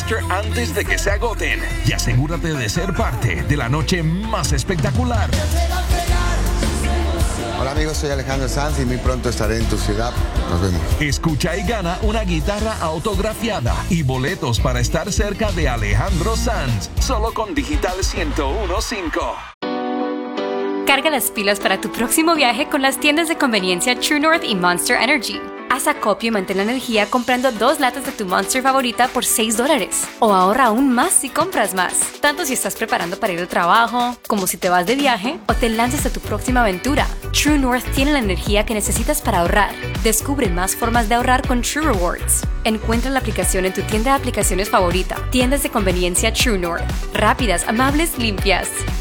Monster antes de que se agoten y asegúrate de ser parte de la noche más espectacular. Hola amigos, soy Alejandro Sanz y muy pronto estaré en tu ciudad. Nos vemos. Escucha y gana una guitarra autografiada y boletos para estar cerca de Alejandro Sanz, solo con Digital 101.5. Carga las pilas para tu próximo viaje con las tiendas de conveniencia True North y Monster Energy. Haz acopio y mantén la energía comprando 2 latas de tu Monster favorita por $6. O ahorra aún más si compras más. Tanto si estás preparando para ir al trabajo, como si te vas de viaje o te lanzas a tu próxima aventura. True North tiene la energía que necesitas para ahorrar. Descubre más formas de ahorrar con True Rewards. Encuentra la aplicación en tu tienda de aplicaciones favorita. Tiendas de conveniencia True North. Rápidas, amables, limpias.